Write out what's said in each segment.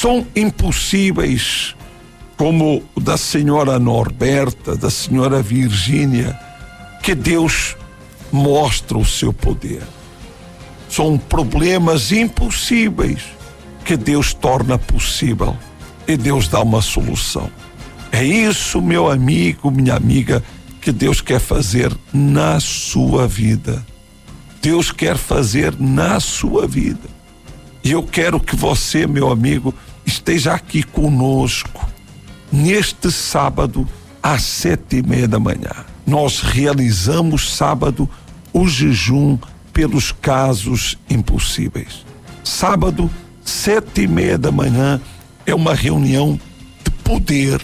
são impossíveis, como o da senhora Norberta, da senhora Virgínia, que Deus mostra o seu poder. São problemas impossíveis que Deus torna possível e Deus dá uma solução. É isso, meu amigo, minha amiga, que Deus quer fazer na sua vida. Deus quer fazer na sua vida. E eu quero que você, meu amigo, esteja aqui conosco neste sábado às 7:30 da manhã. Nós realizamos sábado o jejum pelos casos impossíveis. Sábado, 7:30 da manhã, é uma reunião de poder,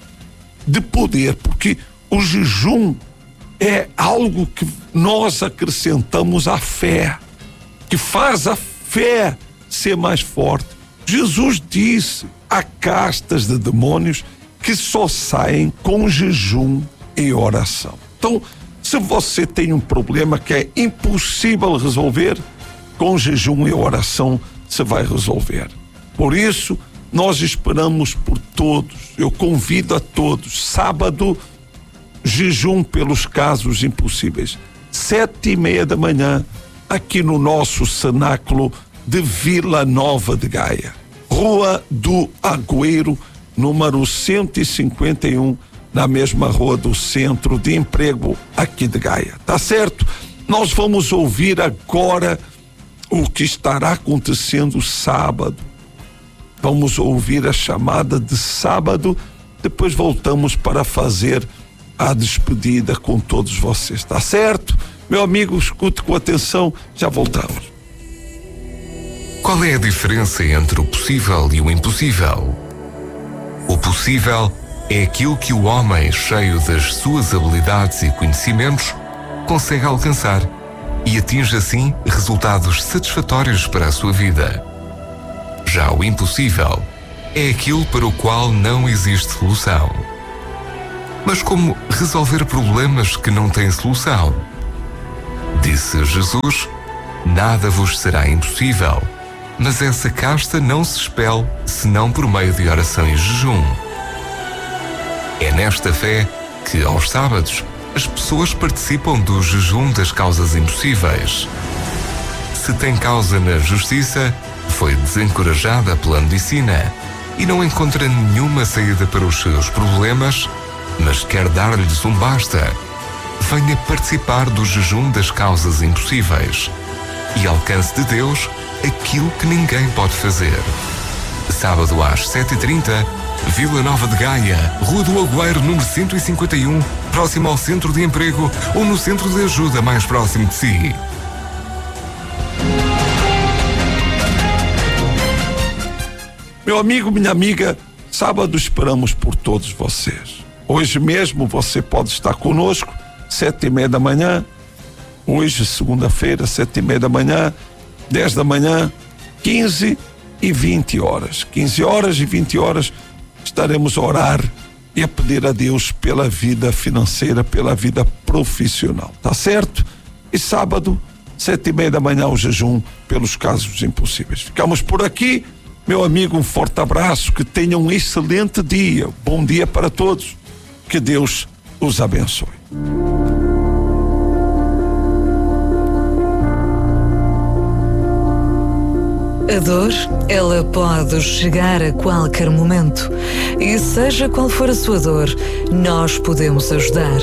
porque o jejum é algo que nós acrescentamos à fé, que faz a fé ser mais forte. Jesus disse: há castas de demônios que só saem com jejum e oração. Então, se você tem um problema que é impossível resolver, com jejum e oração você vai resolver. Por isso, nós esperamos por todos. Eu convido a todos. Sábado, jejum pelos casos impossíveis. 7:30 da manhã, aqui no nosso cenáculo de Vila Nova de Gaia. Rua do Agüero, número 151, na mesma rua do Centro de Emprego aqui de Gaia. Tá certo? Nós vamos ouvir agora o que estará acontecendo sábado. Vamos ouvir a chamada de sábado, depois voltamos para fazer a despedida com todos vocês, tá certo? Meu amigo, escute com atenção, já voltamos. Qual é a diferença entre o possível e o impossível? O possível é aquilo que o homem, cheio das suas habilidades e conhecimentos, consegue alcançar e atinge assim resultados satisfatórios para a sua vida. Já o impossível é aquilo para o qual não existe solução. Mas como resolver problemas que não têm solução? Disse Jesus: nada vos será impossível, mas essa casta não se expele senão por meio de oração e jejum. É nesta fé que, aos sábados, as pessoas participam do jejum das causas impossíveis. Se tem causa na justiça, foi desencorajada pela medicina e não encontra nenhuma saída para os seus problemas, mas quer dar-lhes um basta, venha participar do jejum das causas impossíveis e alcance de Deus aquilo que ninguém pode fazer. Sábado às 7:30, Vila Nova de Gaia, Rua do Agüero, número 151, próximo ao Centro de Emprego ou no Centro de Ajuda mais próximo de si. Meu amigo, minha amiga, sábado esperamos por todos vocês. Hoje mesmo você pode estar conosco, 7:30 da manhã. Hoje, segunda-feira, 7:30 da manhã, 10 da manhã, 15 e 20 horas. 15 horas e 20 horas estaremos a orar e a pedir a Deus pela vida financeira, pela vida profissional. Tá certo? E sábado, 7:30 da manhã, o jejum pelos casos impossíveis. Ficamos por aqui. Meu amigo, um forte abraço, que tenha um excelente dia. Bom dia para todos. Que Deus os abençoe. A dor, ela pode chegar a qualquer momento. E seja qual for a sua dor, nós podemos ajudar.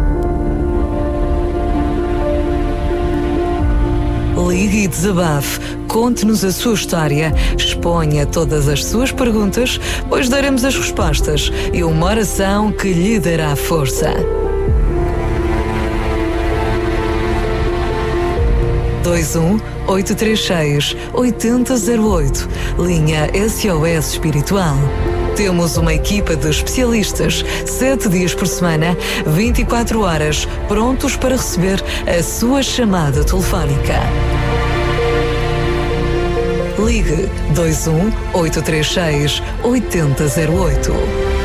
Ligue e desabafe, conte-nos a sua história, exponha todas as suas perguntas, pois daremos as respostas e uma oração que lhe dará força. 21-836-8008, linha SOS Espiritual. Temos uma equipa de especialistas, 7 dias por semana, 24 horas, prontos para receber a sua chamada telefónica. Ligue 21-836-8008.